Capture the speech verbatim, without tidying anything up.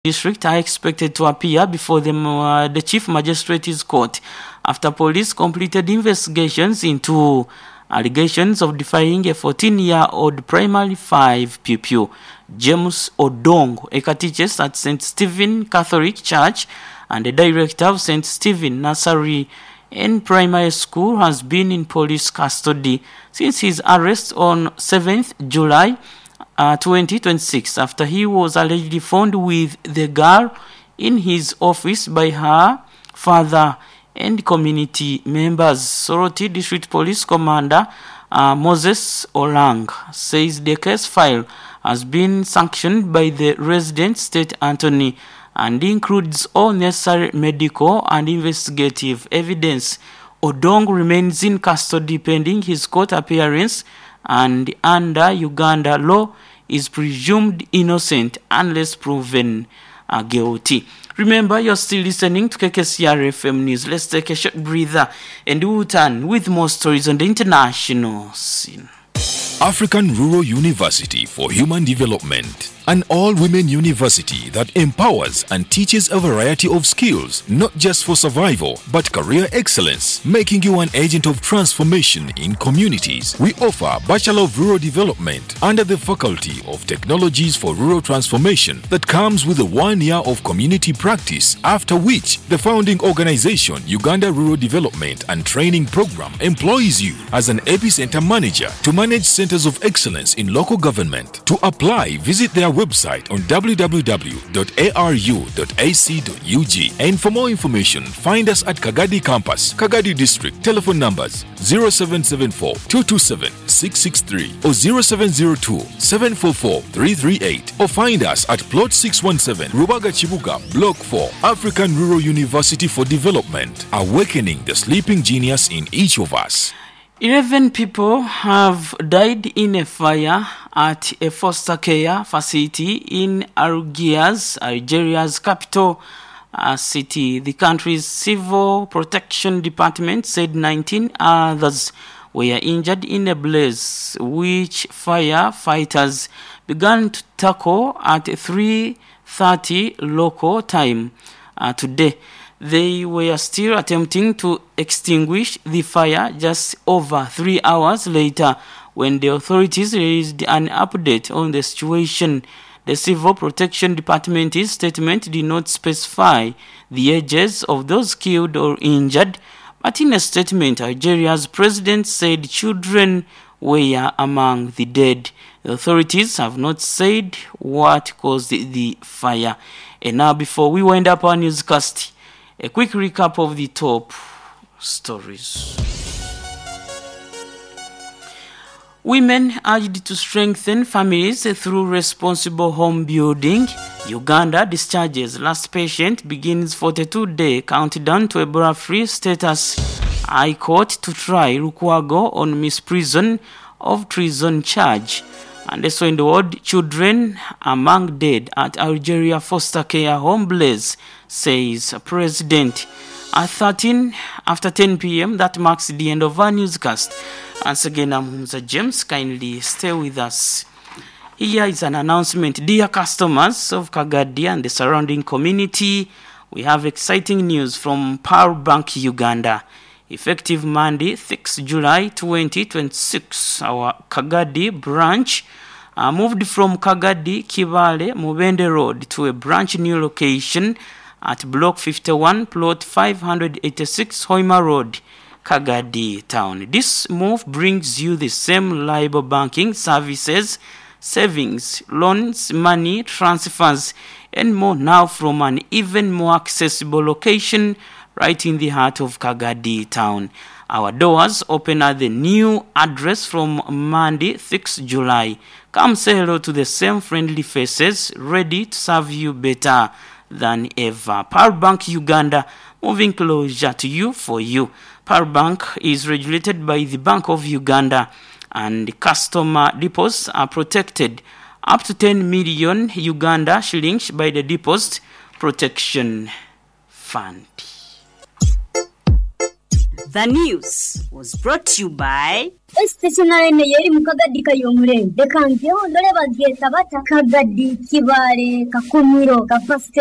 district are expected to appear before the, uh, the Chief Magistrate's Court after police completed investigations into allegations of defying a fourteen-year-old primary five pupil. James Odong, a catechist at Saint Stephen Catholic Church and the director of Saint Stephen Nursery and Primary School, has been in police custody since his arrest on seventh of July uh, twenty twenty-six after he was allegedly found with the girl in his office by her father and community members. Soroti District Police Commander uh, Moses Olang says the case file has been sanctioned by the resident state attorney and includes all necessary medical and investigative evidence. Odong remains in custody pending his court appearance and under Uganda law is presumed innocent unless proven uh, guilty. Remember, you're still listening to K K C R F M News. Let's take a short breather and we'll turn with more stories on the international scene. African Rural University for Human Development, an all-women university that empowers and teaches a variety of skills, not just for survival, but career excellence, making you an agent of transformation in communities. We offer Bachelor of Rural Development under the Faculty of Technologies for Rural Transformation that comes with a one year of community practice, after which the founding organization, Uganda Rural Development and Training Program, employs you as an epicenter manager to manage centers of excellence in local government. To apply, visit their website on w w w dot a r u dot a c dot u g, and for more information find us at Kagadi Campus, Kagadi District. Telephone numbers zero seven seven four, two two seven, six six three or zero seven zero two, seven four four, three three eight, or find us at plot six one seven, Rubaga Chibuga, Block four. African Rural University for Development, awakening the sleeping genius in each of us. Eleven people have died in a fire at a foster care facility in Algiers, Algeria's capital uh, city. The country's civil protection department said nineteen others were injured in a blaze, which firefighters began to tackle at three thirty local time uh, today. They were still attempting to extinguish the fire just over three hours later when the authorities released an update on the situation. The Civil Protection Department's statement did not specify the ages of those killed or injured, but in a statement, Algeria's president said children were among the dead. The authorities have not said what caused the fire. And now, before we wind up our newscast, a quick recap of the top stories. Women urged to strengthen families through responsible home building. Uganda discharges last patient, begins forty-two day countdown to Ebola-free status. High Court to try Lukwago on misprision of treason charge. And also in the world, children among dead at Algeria foster care home blaze, says President. At thirteen, after ten p m, that marks the end of our newscast. Once again, I'm Humza James. Kindly stay with us. Here is an announcement. Dear customers of Kagadi and the surrounding community, we have exciting news from Power Bank Uganda. Effective Monday, sixth of July twenty twenty-six, our Kagadi branch uh, moved from Kagadi, Kibale, Mubende Road to a branch new location at Block fifty-one, Plot five eighty-six, Hoima Road, Kagadi Town. This move brings you the same reliable banking services, savings, loans, money, transfers, and more now from an even more accessible location right in the heart of Kagadi Town. Our doors open at the new address from Monday, sixth of July. Come say hello to the same friendly faces, ready to serve you better than ever. Power Bank Uganda, moving closer to you for you. Power Bank is regulated by the Bank of Uganda, and customer deposits are protected up to ten million Uganda shillings by the Deposit Protection Fund. The news was brought to you by Stationary yeri mukagadi kayomure. Dekanzyo ndole bageta bata kagadi kibale kakumiro kafaste